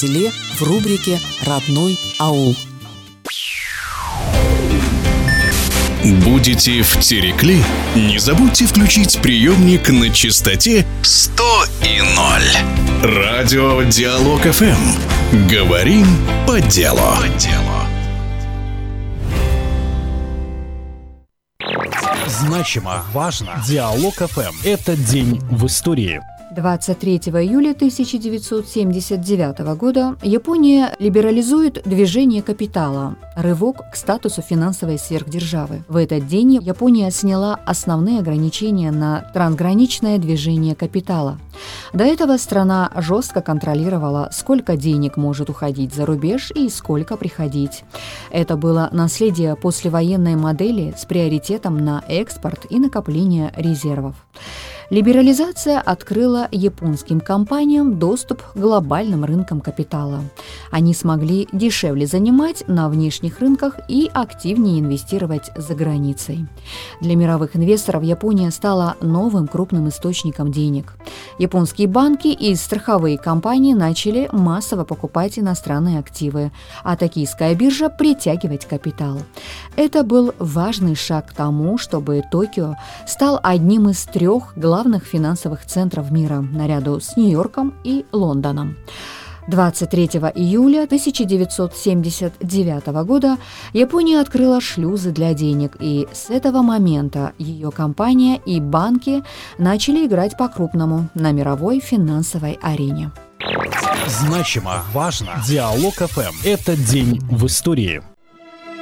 селе в рубрике «Родной аул». Будете в Терекли? Не забудьте включить приемник на частоте 100,0. Радио Диалог ФМ. Говорим по делу. Значимо, важно. Диалог ФМ. Это день в истории. 23 июля 1979 года Япония либерализует движение капитала, рывок к статусу финансовой сверхдержавы. В этот день Япония сняла основные ограничения на трансграничное движение капитала. До этого страна жестко контролировала, сколько денег может уходить за рубеж и сколько приходить. Это было наследие послевоенной модели с приоритетом на экспорт и накопление резервов. Либерализация открыла японским компаниям доступ к глобальным рынкам капитала. Они смогли дешевле занимать на внешних рынках и активнее инвестировать за границей. Для мировых инвесторов Япония стала новым крупным источником денег. Японские банки и страховые компании начали массово покупать иностранные активы, а токийская биржа притягивать капитал. Это был важный шаг к тому, чтобы Токио стал одним из 3 главных финансовых центров мира, наряду с Нью-Йорком и Лондоном. 23 июля 1979 года Япония открыла шлюзы для денег, и с этого момента ее компания и банки начали играть по-крупному на мировой финансовой арене. Значимо, важно. Диалог ФМ. Это день в истории.